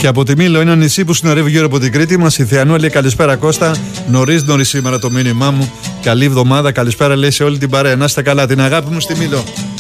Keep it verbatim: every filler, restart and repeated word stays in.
Και από τη Μήλο, ένα νησί που συνορεύει γύρω από την Κρήτη μας, η Θεανού λέει καλησπέρα Κώστα. Νωρίς νωρίς σήμερα το μήνυμά μου. Καλή εβδομάδα, καλησπέρα λέει σε όλη την παρέα. Να είστε καλά, την αγάπη μου στη Μήλο.